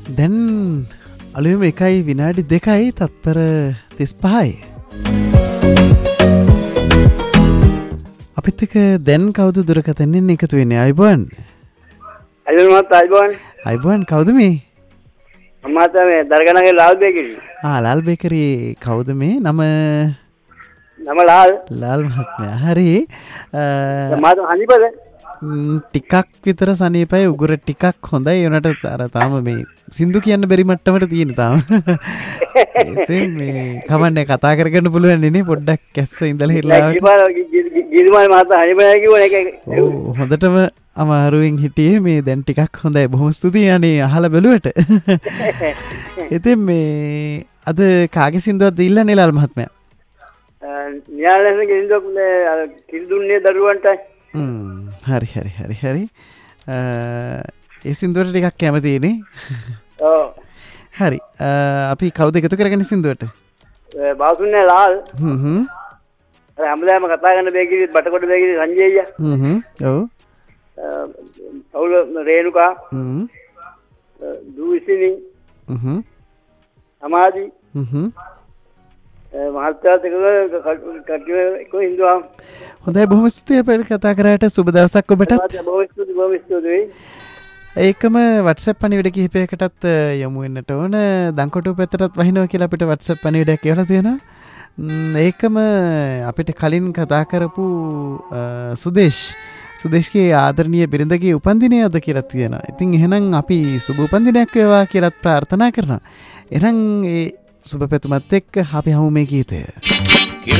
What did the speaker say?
දැන් අලුයම 1 විනාඩි 2යි තත්පර 35යි. අපිත් එක්ක දැන් කවුද දුරකථනයෙන් එකතු වෙන්නේ? අයබෝන්. අයබෝන් කවුද මේ? මම තමයි දරගණගේ ලාල් බේකරි. ලාල් බේකරි කවුද මේ? නම ලාල්. ලාල් මහත්මයා. හරි. මාත් අනිපද ටිකක් විතර සනීපයි, උගුර ටිකක් හොඳයි. උනට අර තාම මේ සින්දු කියන්න බැරි මට්ටමට තියෙන තාම. ඉතින් මේ කවන්නේ කතා කරගන්න පුළුවන් නේ පොඩ්ඩක් කැස්ස ඉඳලා හිරලා. ගිරිමාල් මාත් අනිපද කිව්වනේ ඒක. ඔව් හොඳටම අමාරුවෙන් හිටියේ. මේ දැන් ටිකක් හොඳයි. බොහොම ස්තුතියි අනේ අහලා බැලුවට. ඉතින් මේ අද කාගේ සින්දුවක්ද ඉල්ලන්නේ ලාල් මහත්මයා? න්‍යායලෙන් ගෙන්දොක් අර කිරිදුන්නේ දරුවන්ට. හරි. ඒ සින්දුවට ටිකක් කැමතිනේ. ඔව්. හරි. අපි කවුද එකතු කරගන්නේ සින්දුවට? බාසුන්නේ ලාල්. අර හැමදාම කතා කරන බේකිරි බටකොඩ බේකිරි සංජය්යා. ඔව්. පවුල රේණුකා. දූසිනි. සමාධි. මහත්යාත් එක කට්ටිය හින්දුවා. හොඳයි බොහොම ස්තුතියි අපිට කතා කරාට. සුබ දවසක් ඔබටත්. බොහොම ස්තුතියි. ඒකම WhatsApp පණිවිඩ කිහිපයකටත් යමු වෙන්නට ඕන. දංකොටුව පැත්තටත් වහිනවා කියලා අපිට WhatsApp පණිවිඩයක් කියලා තියෙනවා. ඒකම අපිට කලින් කතා කරපු සුදේශ්ගේ ආදරණීය බිරිඳගේ උපන්දිනය අද කියලා තියෙනවා. ඉතින් එහෙනම් අපි සුබ උපන්දිනයක් වේවා කියලා ප්‍රාර්ථනා කරනවා. එහෙනම් ඒ සුබ පැතුමත් එක්ක අපි හමු මේ ගීතය.